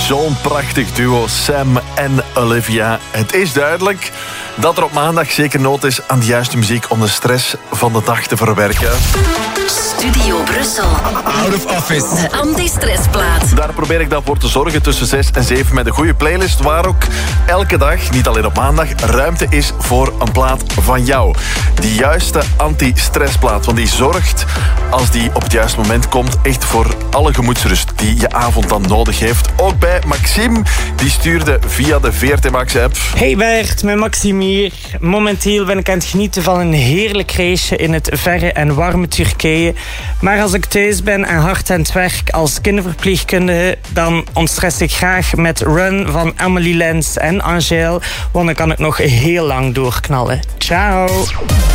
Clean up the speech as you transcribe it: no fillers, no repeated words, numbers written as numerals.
Zo'n prachtig duo, Sam en Olivia. Het is duidelijk dat er op maandag zeker nood is aan de juiste muziek om de stress van de dag te verwerken. Studio Brussel. Out of Office. De anti-stressplaat. Daar probeer ik dan voor te zorgen tussen 6 en 7 met een goede playlist, waar ook elke dag, niet alleen op maandag, ruimte is voor een plaat van jou. Die juiste anti-stressplaat, want die zorgt, als die op het juiste moment komt, echt voor alle gemoedsrust die je avond dan nodig heeft. Ook bij Maxime, die stuurde via de VRT Max app. Hey Bert, met Maxime hier. Momenteel ben ik aan het genieten van een heerlijk reisje in het verre en warme Turkije. Maar als ik thuis ben en hard aan het werk als kinderverpleegkundige, dan ontstress ik graag met Run van Amelie Lens en Angèle, want dan kan ik nog heel lang doorknallen. Ciao!